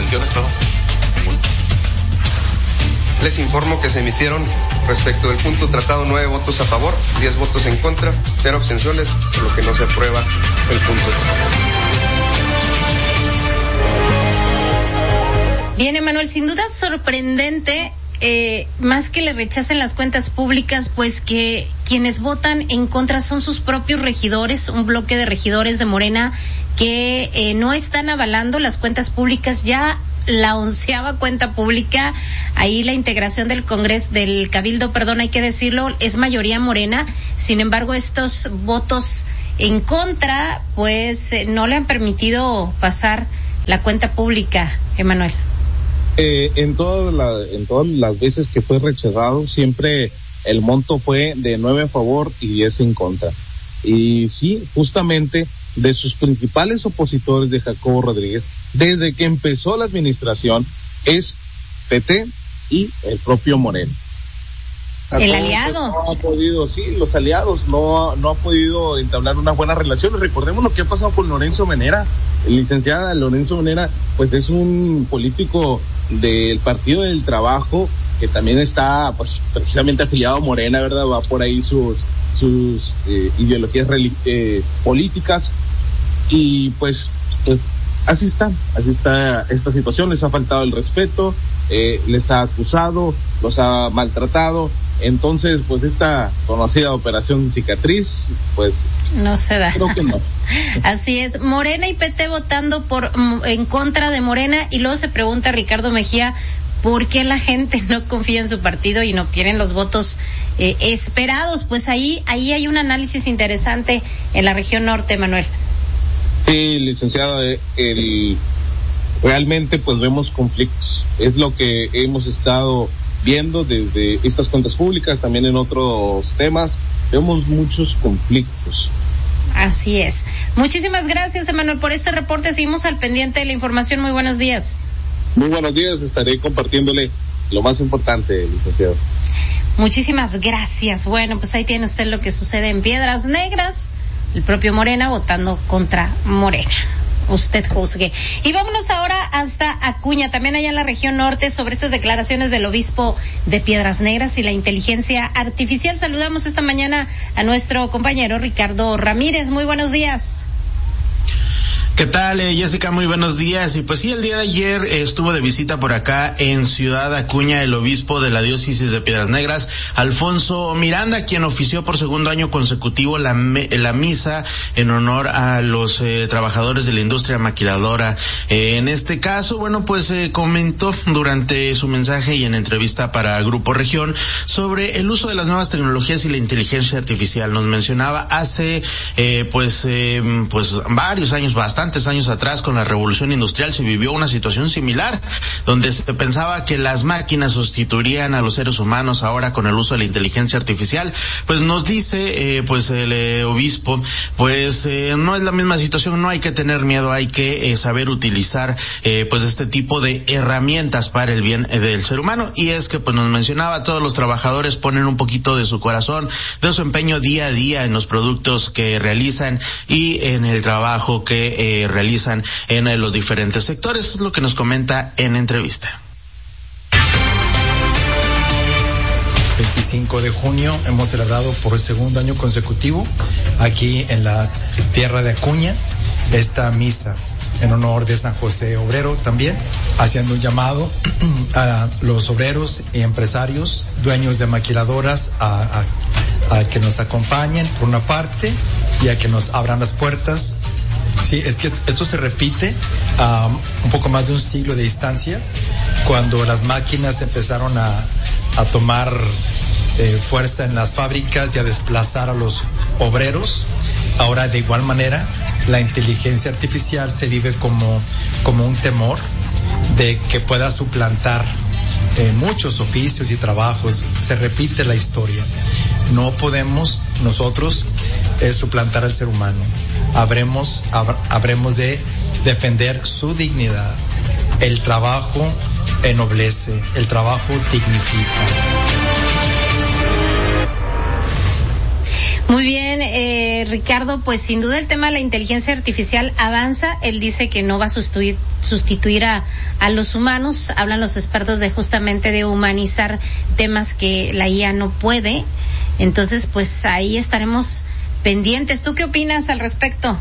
abstenciones, perdón. Les informo que se emitieron respecto del punto tratado 9 votos a favor, 10 votos en contra, 0 abstenciones, por lo que no se aprueba el punto. Bien, Emanuel, sin duda sorprendente, más que le rechacen las cuentas públicas, pues que quienes votan en contra son sus propios regidores, un bloque de regidores de Morena que no están avalando las cuentas públicas, ya la 11ª cuenta pública, ahí la integración del Congreso, del Cabildo, hay que decirlo, es mayoría Morena. Sin embargo, estos votos en contra, pues no le han permitido pasar la cuenta pública, Emanuel. En todas las veces que fue rechazado, siempre el monto fue de 9 a favor y 10 en contra. Y sí, justamente de sus principales opositores de Jacobo Rodríguez, desde que empezó la administración, es PT y el propio Moreno. El aliado. No ha podido, sí, los aliados no ha podido entablar una buena relación. Recordemos lo que ha pasado con Lorenzo Menera. El licenciado Lorenzo Menera, pues es un político del Partido del Trabajo que también está, pues, precisamente afiliado a Morena, ¿verdad? Va por ahí sus ideologías políticas y pues así está esta situación. Les ha faltado el respeto, les ha acusado, los ha maltratado. Entonces, pues esta conocida operación cicatriz, pues no se da. Creo que no. Así es, Morena y PT votando en contra de Morena, y luego se pregunta Ricardo Mejía por qué la gente no confía en su partido y no obtienen los votos esperados. Pues ahí hay un análisis interesante en la región norte, Manuel. Sí, licenciado, realmente pues vemos conflictos. Es lo que hemos estado viendo desde estas cuentas públicas, también en otros temas, vemos muchos conflictos. Así es. Muchísimas gracias, Emanuel, por este reporte. Seguimos al pendiente de la información. Muy buenos días. Muy buenos días, estaré compartiéndole lo más importante, licenciado. Muchísimas gracias. Bueno, pues ahí tiene usted lo que sucede en Piedras Negras, el propio Morena votando contra Morena. Usted juzgue. Y vámonos ahora hasta Acuña, también allá en la región norte, sobre estas declaraciones del obispo de Piedras Negras y la inteligencia artificial. Saludamos esta mañana a nuestro compañero Ricardo Ramírez. Muy buenos días. ¿Qué tal, Jessica? Muy buenos días. Y pues sí, el día de ayer estuvo de visita por acá en Ciudad Acuña el obispo de la diócesis de Piedras Negras, Alfonso Miranda, quien ofició por segundo año consecutivo la misa en honor a los trabajadores de la industria maquiladora. En este caso, bueno, pues comentó durante su mensaje y en entrevista para Grupo Región sobre el uso de las nuevas tecnologías y la inteligencia artificial. Nos mencionaba hace pues varios años, bastantes años atrás, con la revolución industrial se vivió una situación similar, donde se pensaba que las máquinas sustituirían a los seres humanos. Ahora, con el uso de la inteligencia artificial, pues nos dice pues el obispo, pues no es la misma situación, no hay que tener miedo, hay que saber utilizar pues este tipo de herramientas para el bien del ser humano. Y es que pues nos mencionaba, todos los trabajadores ponen un poquito de su corazón, de su empeño día a día en los productos que realizan y en el trabajo que realizan en los diferentes sectores. Es lo que nos comenta en entrevista. 25 de junio hemos celebrado por el segundo año consecutivo aquí en la tierra de Acuña esta misa en honor de San José Obrero, también haciendo un llamado a los obreros y empresarios, dueños de maquiladoras, a que nos acompañen por una parte y a que nos abran las puertas. Sí, es que esto se repite a un poco más de un siglo de distancia, cuando las máquinas empezaron a tomar fuerza en las fábricas y a desplazar a los obreros. Ahora, de igual manera, la inteligencia artificial se vive como un temor de que pueda suplantar muchos oficios y trabajos. Se repite la historia. No podemos nosotros suplantar al ser humano. Habremos de defender su dignidad. El trabajo ennoblece, el trabajo dignifica. Muy bien, Ricardo, pues sin duda el tema de la inteligencia artificial avanza. Él dice que no va a sustituir a los humanos. Hablan los expertos de justamente de humanizar temas que la IA no puede. Entonces, pues ahí estaremos pendientes. ¿Tú qué opinas al respecto?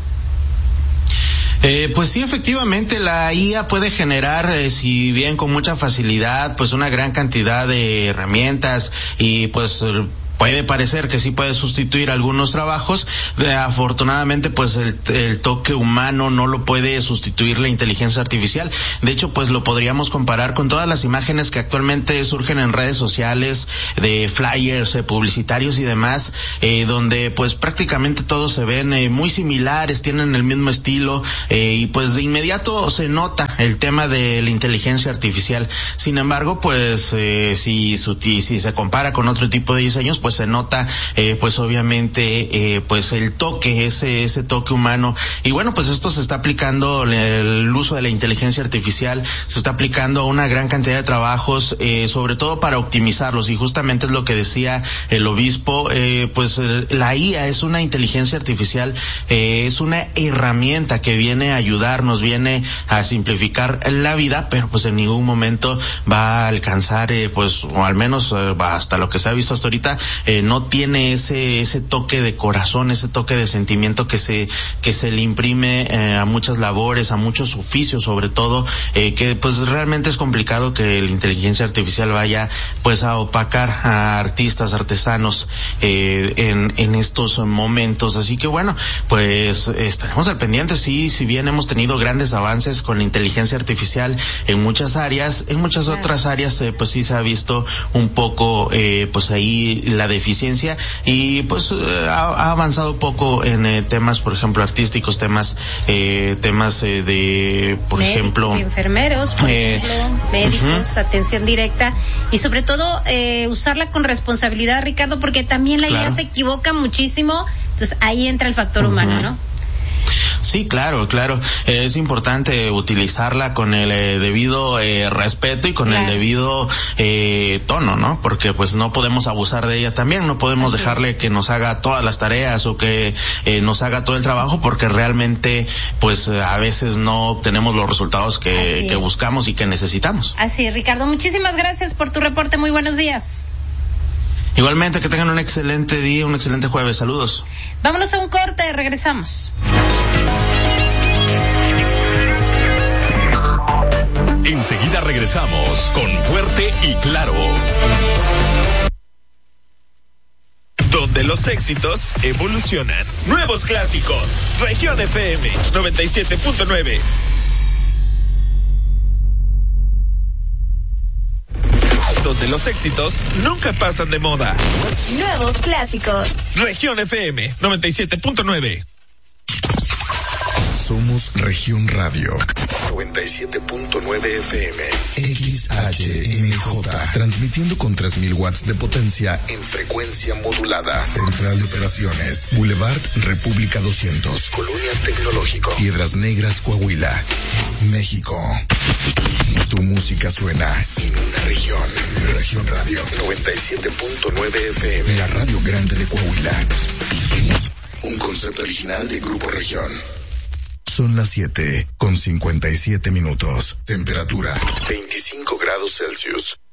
Pues sí, efectivamente, la IA puede generar, si bien con mucha facilidad, pues una gran cantidad de herramientas y pues puede parecer que sí puede sustituir algunos trabajos. Afortunadamente, pues el toque humano no lo puede sustituir la inteligencia artificial. De hecho, pues lo podríamos comparar con todas las imágenes que actualmente surgen en redes sociales, de flyers publicitarios y demás, donde pues prácticamente todos se ven muy similares, tienen el mismo estilo, y pues de inmediato se nota el tema de la inteligencia artificial. Sin embargo, pues si se compara con otro tipo de diseños, pues se nota pues obviamente pues el toque, ese toque humano. Y bueno, pues esto se está aplicando, el uso de la inteligencia artificial se está aplicando a una gran cantidad de trabajos, sobre todo para optimizarlos, y justamente es lo que decía el obispo, pues la IA es una inteligencia artificial, es una herramienta que viene a ayudarnos, viene a simplificar la vida, pero pues en ningún momento va a alcanzar pues, o al menos hasta lo que se ha visto hasta ahorita, no tiene ese toque de corazón, ese toque de sentimiento que se le imprime a muchas labores, a muchos oficios, sobre todo, que pues realmente es complicado que la inteligencia artificial vaya pues a opacar a artistas, artesanos en estos momentos. Así que bueno, pues estaremos al pendiente. Sí, si bien hemos tenido grandes avances con la inteligencia artificial en muchas áreas, en muchas otras áreas pues sí se ha visto un poco pues ahí la deficiencia, y pues ha avanzado poco en temas, por ejemplo, artísticos, temas de, por ejemplo, enfermeros, por ejemplo, médicos, atención directa, y sobre todo usarla con responsabilidad, Ricardo, porque también la IA se equivoca muchísimo. Entonces ahí entra el factor humano, ¿no? Sí, claro. Es importante utilizarla con el debido respeto y con el debido tono, ¿no? Porque pues no podemos abusar de ella también, no podemos dejarle que nos haga todas las tareas o que nos haga todo el trabajo, porque realmente pues a veces no obtenemos los resultados que buscamos y que necesitamos. Así es, Ricardo, muchísimas gracias por tu reporte, muy buenos días. Igualmente, que tengan un excelente día, un excelente jueves. Saludos. Vámonos a un corte, regresamos. Enseguida regresamos con Fuerte y Claro, donde los éxitos evolucionan. Nuevos clásicos. Región FM 97.9. Donde los éxitos nunca pasan de moda. Nuevos clásicos. Región FM 97.9. Somos Región Radio 97.9 FM XHMJ, transmitiendo con 3000 watts de potencia en frecuencia modulada. Central de Operaciones, Boulevard República 200, Colonia Tecnológico, Piedras Negras, Coahuila, México. Tu música suena en una región. Región Radio 97.9 FM, la radio grande de Coahuila. Un concepto original de Grupo Región. Son las 7:57 minutos. Temperatura 25 grados Celsius.